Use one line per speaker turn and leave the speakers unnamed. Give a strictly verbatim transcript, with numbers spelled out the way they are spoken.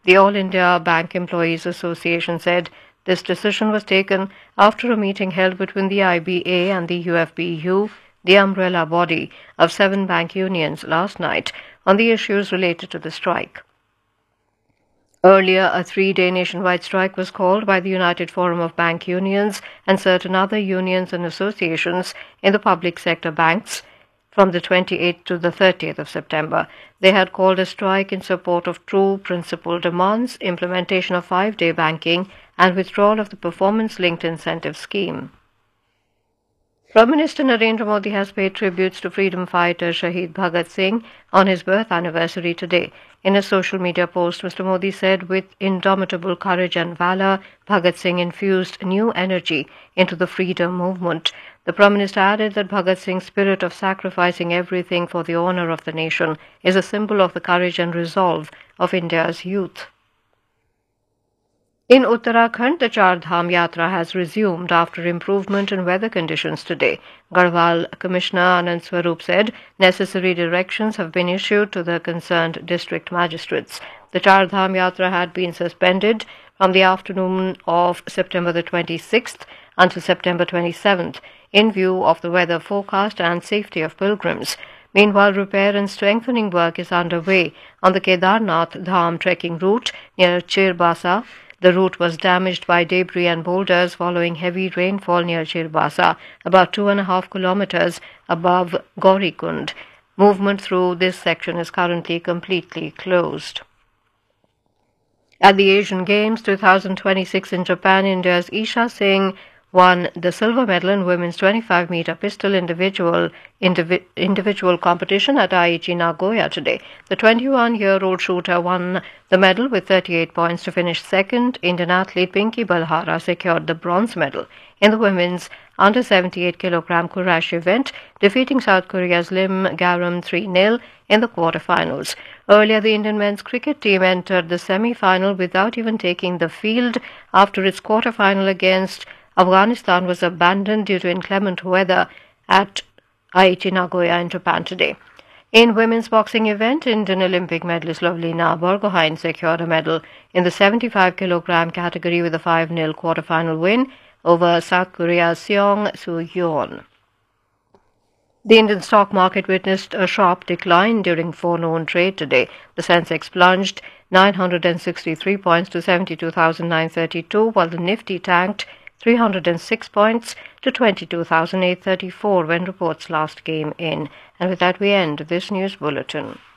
The All India Bank Employees Association said this decision was taken after a meeting held between the I B A and the U F B U, the umbrella body of seven bank unions, last night on the issues related to the strike. Earlier, a three-day nationwide strike was called by the United Forum of Bank Unions and certain other unions and associations in the public sector banks from the twenty-eighth to the thirtieth of September. They had called a strike in support of true principal demands, implementation of five-day banking, and withdrawal of the performance-linked incentive scheme. Prime Minister Narendra Modi has paid tributes to freedom fighter Shahid Bhagat Singh on his birth anniversary today. In a social media post, Mister Modi said, with indomitable courage and valor, Bhagat Singh infused new energy into the freedom movement. The Prime Minister added that Bhagat Singh's spirit of sacrificing everything for the honour of the nation is a symbol of the courage and resolve of India's youth. In Uttarakhand, the Char Dham Yatra has resumed after improvement in weather conditions today. Garhwal Commissioner Anand Swarup said necessary directions have been issued to the concerned district magistrates. The Char Dham Yatra had been suspended from the afternoon of September the twenty-sixth until September twenty-seventh in view of the weather forecast and safety of pilgrims. Meanwhile, repair and strengthening work is underway on the Kedarnath Dham trekking route near Chirbasa. The route was damaged by debris and boulders following heavy rainfall near Chirbasa, about two and a half kilometers above Gaurikund. Movement through this section is currently completely closed. At the Asian Games twenty twenty-six in Japan, India's Isha Singh won the silver medal in women's twenty-five meter pistol individual indivi individual competition at Aichi Nagoya today. The twenty-one-year-old shooter won the medal with thirty-eight points to finish second. Indian athlete Pinky Balhara secured the bronze medal in the women's under seventy-eight kilogram Kurash event, defeating South Korea's Lim Garam three nil in the quarterfinals. Earlier, the Indian men's cricket team entered the semi-final without even taking the field after its quarterfinal against Afghanistan was abandoned due to inclement weather at Aichi Nagoya in Japan today. In women's boxing event, Indian Olympic medalist Lovlina Borgohain secured a medal in the seventy-five kilogram category with a five nil quarterfinal win over South Korea's Seong Soo-yeon. The Indian stock market witnessed a sharp decline during forenoon trade today. The Sensex plunged nine hundred sixty-three points to seventy-two thousand nine hundred thirty-two, while the Nifty tanked three hundred six points to twenty-two thousand eight hundred thirty-four when reports last came in. And with that, we end this news bulletin.